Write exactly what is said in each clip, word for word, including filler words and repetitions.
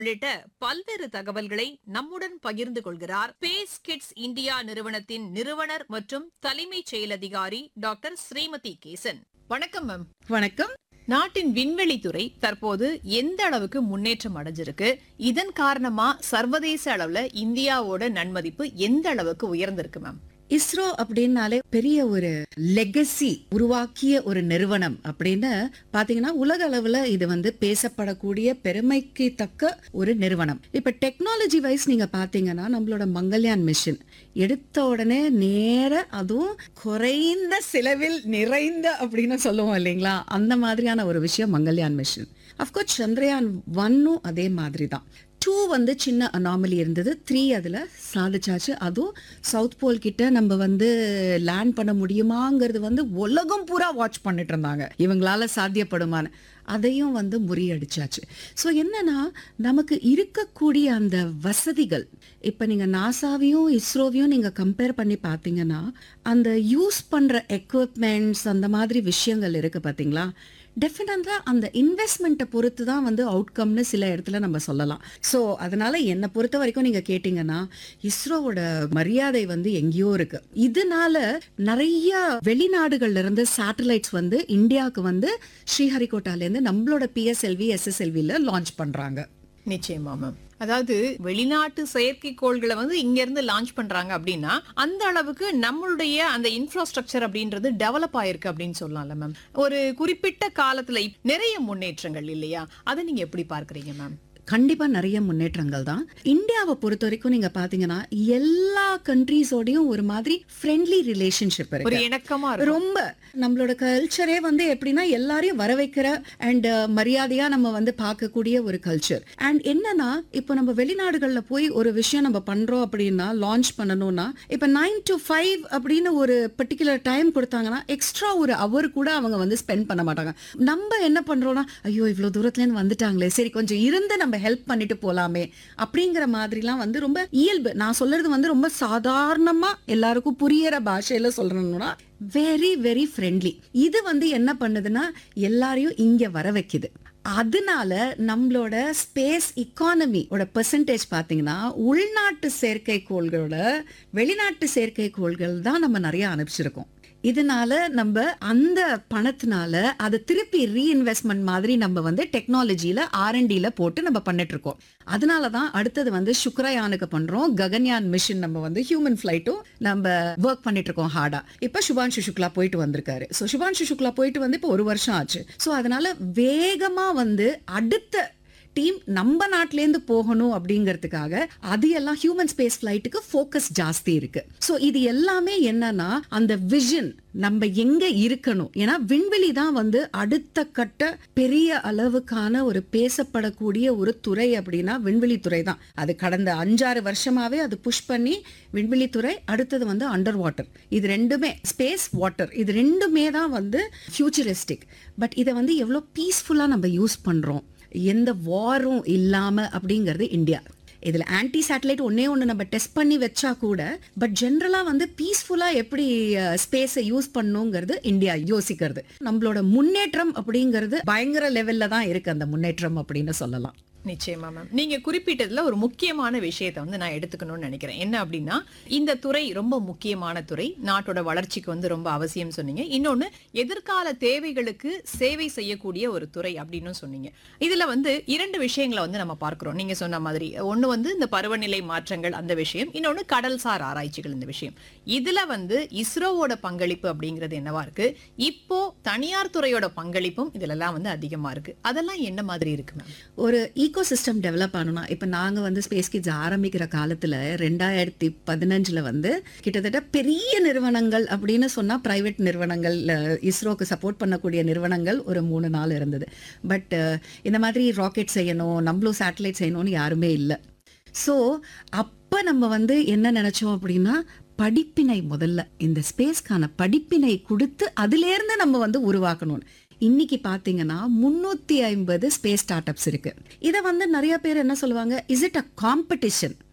உள்ளிட்ட பல்வேறு தகவல்களை நம்முடன் பகிர்ந்து கொள்கிறார் ஸ்பேஸ் கிட்ஸ் இந்தியா நிறுவனத்தின் நிறுவனர் மற்றும் தலைமைச் செயல் அதிகாரி டாக்டர் ஸ்ரீமதி கேசன். வணக்கம் மேம். வணக்கம். நாட்டின் விண்வெளித்துறை தற்போது எந்த அளவுக்கு முன்னேற்றம் அடைஞ்சிருக்கு, இதன் காரணமா சர்வதேச அளவுல இந்தியாவோட நன்மதிப்பு எந்த அளவுக்கு உயர்ந்திருக்கு மேம்? இஸ்ரோ அப்படின்னாலே பெரிய ஒரு லெகசி உருவாக்கிய ஒரு நிறுவனம் அப்படின்னு பாத்தீங்கன்னா உலக அளவுல இது வந்து பேசப்படக்கூடிய பெருமைக்கு தக்க ஒரு நிறுவனம். இப்ப டெக்னாலஜி வைஸ் நீங்க பாத்தீங்கன்னா நம்மளோட மங்கள்யான் மிஷன் எடுத்த உடனே நேர அதுவும் குறைந்த செலவில் நிறைந்த அப்படின்னு சொல்லுவோம் இல்லைங்களா, அந்த மாதிரியான ஒரு விஷயம் மங்கள்யான் மிஷன். அப்கோர்ஸ் சந்திரயான் ஒன்னும் அதே மாதிரி தான். டூ வந்து சின்ன அனாமலி இருந்தது, த்ரீ அதில் சாதிச்சாச்சு. அதுவும் சவுத் போல் கிட்ட நம்ம வந்து லேண்ட் பண்ண முடியுமாங்கிறது வந்து உலகம் பூரா வாட்ச் பண்ணிட்டு இருந்தாங்க, இவங்களால சாத்தியப்படுமான்னு. அதையும் வந்து முறியடிச்சாச்சு. ஸோ என்னன்னா நமக்கு இருக்கக்கூடிய அந்த வசதிகள், இப்போ நீங்கள் நாசாவையும் இஸ்ரோவையும் நீங்கள் கம்பேர் பண்ணி பார்த்தீங்கன்னா அந்த யூஸ் பண்ணுற எக்யூப்மெண்ட்ஸ் அந்த மாதிரி விஷயங்கள் இருக்குது பார்த்தீங்களா, டெஃபினட்டா அந்த இன்வெஸ்ட்மெண்ட்டை பொறுத்து தான் வந்து அவுட்கம்னு சில இடத்துல நம்ம சொல்லலாம். ஸோ அதனால என்னை பொறுத்த வரைக்கும் நீங்க கேட்டீங்கன்னா இஸ்ரோவோட மரியாதை வந்து எங்கேயோ இருக்கு. இதனால நிறைய வெளிநாடுகள்ல இருந்து சேட்டலைட்ஸ் வந்து இந்தியாவுக்கு வந்து ஸ்ரீஹரிகோட்டால இருந்து நம்மளோட பிஎஸ்எல்வி எஸ்எஸ்எல்வில லான்ச் பண்றாங்க. நிச்சயமா மேம். அதாவது வெளிநாட்டு செயற்கைக்கோள்களை வந்து இங்க இருந்து லான்ச் பண்றாங்க அப்படின்னா அந்த அளவுக்கு நம்மளுடைய அந்த இன்ஃப்ராஸ்ட்ரக்சர் அப்படின்றது டெவலப் ஆயிருக்கு அப்படின்னு சொல்லலாம்ல மேம். ஒரு குறிப்பிட்ட காலத்துல நிறைய முன்னேற்றங்கள் இல்லையா, அதை நீங்க எப்படி பார்க்கறீங்க மேம்? கண்டிப்பா நிறைய முன்னேற்றங்கள் தான். இந்தியாவை பொறுத்த வரைக்கும் நீங்க பாத்தீங்கன்னா எல்லா கண்ட்ரீஸோடையும் ஒரு மாதிரி ஃப்ரெண்ட்லி ரிலேஷன்ஷிப் இருக்கு, ஒரு இணக்கமா இருக்கு. ரொம்ப நம்மளோட கல்ச்சரே வந்து எப்படின்னா எல்லாரையும் வரவைக்கிற அண்ட் மரியாதையா நம்ம வந்து பார்க்கக்கூடிய ஒரு கல்ச்சர். அண்ட் என்னன்னா இப்போ நம்ம வெளிநாடுகள்ல போய் ஒரு விஷயம் நம்ம பண்றோம் அப்படின்னா லான்ச் பண்ணணும்னா இப்ப நைன் டு ஃபைவ் அப்படின்னு ஒரு பர்டிகுலர் டைம் கொடுத்தாங்கன்னா எக்ஸ்ட்ரா ஒரு அவர் கூட அவங்க வந்து ஸ்பெண்ட் பண்ண மாட்டாங்க. நம்ம என்ன பண்றோம்னா ஐயோ இவ்வளவு தூரத்துல இருந்து வந்துட்டாங்களே, சரி கொஞ்சம் இருந்து நம்ம ஹெல்ப் பண்ணிட்டு போலாமே அப்படிங்கிற மாதிரிலாம் வந்து ரொம்ப இயல்பு. நான் சொல்றது வந்து ரொம்ப சாதாரணமா எல்லாருக்கும் புரியற பாஷையில சொல்றேன்னா வெரி வெரி ஃப்ரெண்ட்லி. இது வந்து என்ன பண்ணுதுன்னா எல்லாரையும் இங்க வர வைக்குது. அதனால நம்மளோட ஸ்பேஸ் இக்கானமியோட பெர்சன்டேஜ் பாத்தீங்கன்னா உள்நாட்டு செயற்கைக்கோள்களோட வெளிநாட்டு செயற்கைக்கோள்கள் தான் நம்ம நிறைய அனுப்பிச்சிருக்கோம். இதனால நம்ம அந்த பணத்தினால அதை திருப்பி ரீஇன்வெஸ்ட்மெண்ட் மாதிரி நம்ம வந்து டெக்னாலஜியில ஆர்என்டில போட்டு நம்ம பண்ணிட்டு இருக்கோம். அதனாலதான் அடுத்தது வந்து சுக்ரயானுக்கு பண்றோம், ககன்யான் மிஷன் நம்ம வந்து ஹியூமன் ஃபிளைட்டும் நம்ம ஒர்க் பண்ணிட்டு இருக்கோம் ஹார்டா. இப்ப சுபான்ஷு சுக்லா போயிட்டு வந்திருக்காரு. சோ சுபான்ஷு சுக்லா போயிட்டு வந்து இப்போ ஒரு வருஷம் ஆச்சு. சோ அதனால வேகமா வந்து அடுத்த டீம் நம்ம நாட்டில இருந்து போகணும் அப்படிங்கிறதுக்காக அது எல்லாம் ஹியூமன் ஸ்பேஸ் ஃபிளைட்டுக்கு ஃபோக்கஸ் ஜாஸ்தி இருக்கு. சோ இது எல்லாமே என்னன்னா அந்த விஷன் நம்ம எங்க இருக்கணும். ஏன்னா விண்வெளி தான் வந்து அடுத்த கட்ட பெரிய அளவுக்கான ஒரு பேசப்படக்கூடிய ஒரு துறை அப்படின்னா விண்வெளி துறை தான். அது கடந்த அஞ்சாறு வருஷமாவே அது புஷ் பண்ணி விண்வெளித்துறை, அடுத்தது வந்து அண்டர் வாட்டர், இது ரெண்டுமே ஸ்பேஸ் வாட்டர், இது ரெண்டுமே தான் வந்து ஃபியூச்சரிஸ்டிக். பட் இதை வந்து எவ்வளவு பீஸ்ஃபுல்லா நம்ம யூஸ் பண்றோம், எந்த வாரும் இல்லாம அப்படிங்கிறது இந்தியா. இதுல ஆன்டி சேட்டலைட் ஒன்னே ஒண்ணு நம்ம டெஸ்ட் பண்ணி வச்சா கூட பட் ஜெனரலா வந்து பீஸ்ஃபுல்லா எப்படி ஸ்பேஸை யூஸ் பண்ணுங்கிறது இந்தியா யோசிக்கிறது. நம்மளோட முன்னேற்றம் அப்படிங்கிறது பயங்கர லெவல்ல தான் இருக்கு, அந்த முன்னேற்றம் அப்படின்னு சொல்லலாம். நிச்சயமா மேம். நீங்க குறிப்பிட்டதுல ஒரு முக்கியமான விஷயத்தை வந்து நான் எடுத்துக்கணும்னு நினைக்கிறேன். என்ன அப்படின்னா இந்த துறை ரொம்ப முக்கியமான துறை, நாட்டோட வளர்ச்சிக்கு வந்து ரொம்ப அவசியம் சொன்னீங்க. இன்னொன்னு எதிர்கால தேவைகளுக்கு சேவை செய்யக்கூடிய ஒரு துறை அப்படின்னு சொன்னீங்க. இதுல வந்து இரண்டு விஷயங்களை வந்து நம்ம பார்க்கிறோம். நீங்க சொன்ன மாதிரி ஒண்ணு வந்து இந்த பருவநிலை மாற்றங்கள் அந்த விஷயம், இன்னொன்னு கடல்சார் ஆராய்ச்சிகள் இந்த விஷயம். இதுல வந்து இஸ்ரோவோட பங்களிப்பு அப்படிங்கிறது என்னவா இருக்கு, இப்போ தனியார் துறையோட பங்களிப்பும் இதுல எல்லாம் வந்து அதிகமா இருக்கு. அதெல்லாம் என்ன மாதிரி இருக்கு மேம்? ஒரு ஈகோ சிஸ்டம் டெவலப் ஆகணும்னா இப்ப நாங்க வந்து ஸ்பேஸ் கிட்ஸ் ஆரம்பிக்கிற காலத்துல ரெண்டாயிரத்தி பதினஞ்சுல வந்து கிட்டத்தட்ட பெரிய நிறுவனங்கள் அப்படின்னு சொன்னா பிரைவேட் நிறுவனங்கள், இஸ்ரோக்கு சப்போர்ட் பண்ணக்கூடிய நிறுவனங்கள் ஒரு மூணு நாள் இருந்தது. பட் இந்த மாதிரி ராக்கெட் செய்யணும், நம்மளும் சேட்டலைட் செய்யணும்னு யாருமே இல்லை. ஸோ அப்ப நம்ம வந்து என்ன நினைச்சோம் அப்படின்னா படிப்பினை, முதல்ல இந்த ஸ்பேஸ்க்கான படிப்பினை கொடுத்து அதுல இருந்து நம்ம வந்து உருவாக்கணும். இன்னைக்கு பாத்தீங்கன்னா முன்னூத்தி ஐம்பது ஸ்பேஸ் ஸ்டார்ட் அப்ஸ் இருக்கு. இதை வந்து நிறைய பேர் என்ன சொல்லுவாங்க, இஸ் இட் அ காம்படிஷன்?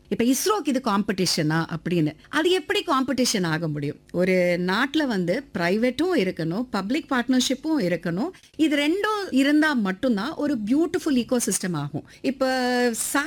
இப்ப இஸ்ரோக்கு இது காம்படிஷனா அப்படின்னு. அது எப்படி காம்படிஷன் ஆக முடியும்? ஒரு நாட்டுல வந்து பிரைவேட்டும் இருக்கணும், பப்ளிக் பார்ட்னர்ஷிப்பும் இருக்கணும். இது ரெண்டும் இருந்தா மட்டும்தான் ஒரு பியூட்டிஃபுல் ஈகோ சிஸ்டம் ஆகும். இப்ப